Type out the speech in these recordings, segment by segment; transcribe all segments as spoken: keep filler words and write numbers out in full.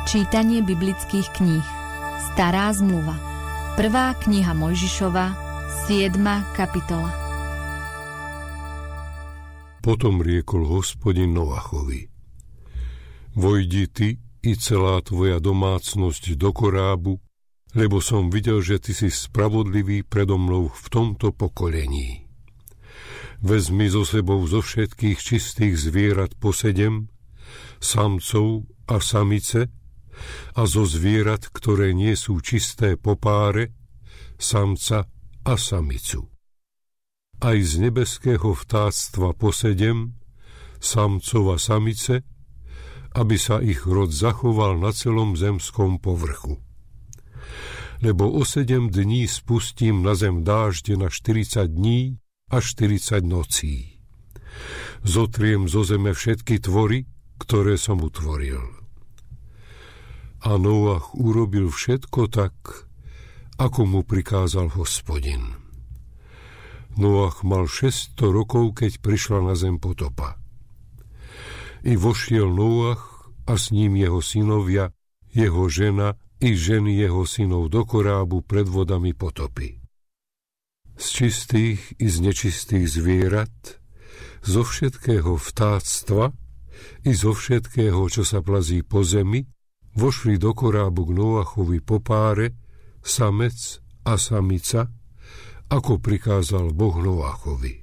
Čítanie biblických kníh. Stará zmluva. Prvá kniha Mojžišova, siedma kapitola. Potom riekol Hospodin Noachovi: Vojdi ty i celá tvoja domácnosť do korábu, lebo som videl, že ty si spravodlivý predo mnou v tomto pokolení. Vezmi so sebou zo všetkých čistých zvierat po sedem, samcov a samice, a zo zvierat, ktoré nie sú čisté po páre, samca a samicu. Aj z nebeského vtáctva po sedem, samcov a samice, aby sa ich rod zachoval na celom zemskom povrchu. Lebo o sedem dní spustím na zem dážde na štyridsať dní a štyridsať nocí. Zotriem zo zeme všetky tvory, ktoré som utvoril. A Noach urobil všetko tak, ako mu prikázal Hospodin. Noach mal šesťsto rokov, keď prišla na zem potopa. I vošiel Noach a s ním jeho synovia, jeho žena i ženy jeho synov do korábu pred vodami potopy. Z čistých i z nečistých zvierat, zo všetkého vtáctva i zo všetkého, čo sa plazí po zemi, vošli do korábu k Noachovi po páre, samec a samica, ako prikázal Boh Noachovi.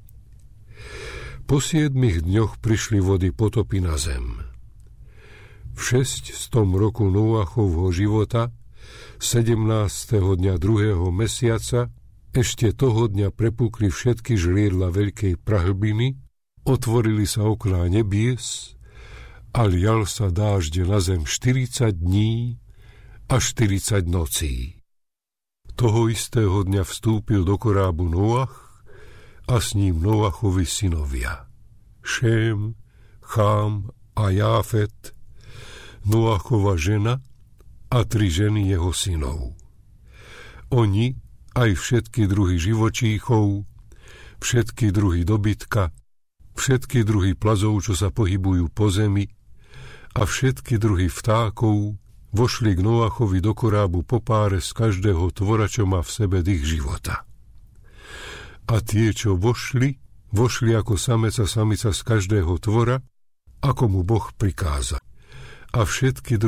Po siedmich dňoch prišli vody potopy na zem. V šesťstom roku Noachovho života, sedemnásteho dňa druhého mesiaca, ešte toho dňa prepukli všetky žliedla veľkej prahlbiny, otvorili sa okná nebies a lial sa dážde na zem štyridsať dní a štyridsať nocí. Toho istého dňa vstúpil do korábu Noach a s ním Noachovi synovia, Šém, Chám a Jáfet, Noachova žena a tri ženy jeho synov. Oni, aj všetky druhy živočíchov, všetky druhy dobytka, všetky druhy plazov, čo sa pohybujú po zemi, a všetky druhy vtákov vošli k Noachovi do korábu po páre z každého tvora, čo má v sebe dých života. A tie, čo vošli, vošli ako samec a samica z každého tvora, ako mu Boh prikázal. A všetky